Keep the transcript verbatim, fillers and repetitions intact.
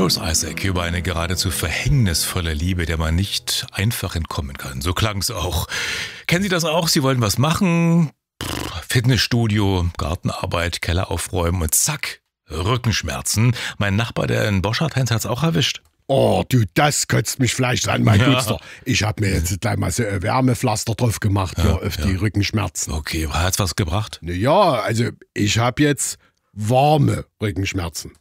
Chris Isaak über eine geradezu verhängnisvolle Liebe, der man nicht einfach entkommen kann. So klang es auch. Kennen Sie das auch? Sie wollen was machen? Fitnessstudio, Gartenarbeit, Keller aufräumen und zack, Rückenschmerzen. Mein Nachbar, der in Boschardt-Heinz, hat's auch erwischt. Oh, du, das kotzt mich vielleicht an, mein Ja. Gutster. Ich habe mir jetzt gleich mal so ein Wärmepflaster drauf gemacht, ja, auf ja. die Rückenschmerzen. Okay, hat's was gebracht? Naja, also ich habe jetzt warme Rückenschmerzen.